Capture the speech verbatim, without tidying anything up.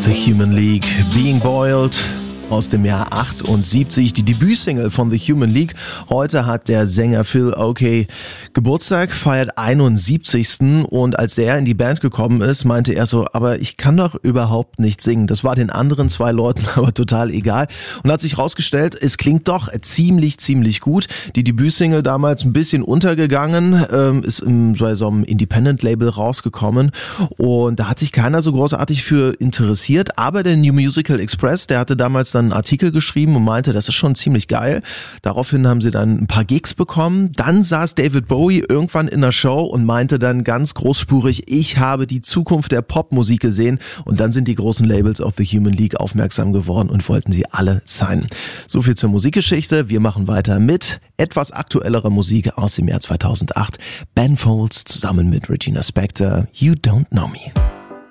The Human League, Being Boiled aus dem Jahr achtundsiebzig, die Debütsingle von The Human League. Heute hat der Sänger Phil Oakey Geburtstag, feiert einundsiebzigsten und als der in die Band gekommen ist, meinte er so, aber ich kann doch überhaupt nicht singen. Das war den anderen zwei Leuten aber total egal und hat sich rausgestellt, es klingt doch ziemlich, ziemlich gut. Die Debütsingle damals ein bisschen untergegangen, ähm, ist im, bei so einem Independent-Label rausgekommen und da hat sich keiner so großartig für interessiert, aber der New Musical Express, der hatte damals dann einen Artikel geschrieben und meinte, das ist schon ziemlich geil. Daraufhin haben sie dann ein paar Gigs bekommen. Dann saß David Bowie irgendwann in der Show und meinte dann ganz großspurig, ich habe die Zukunft der Popmusik gesehen. Und dann sind die großen Labels auf The Human League aufmerksam geworden und wollten sie alle signen. So viel zur Musikgeschichte. Wir machen weiter mit etwas aktuellerer Musik aus dem Jahr zweitausendacht. Ben Folds zusammen mit Regina Spektor, You Don't Know Me.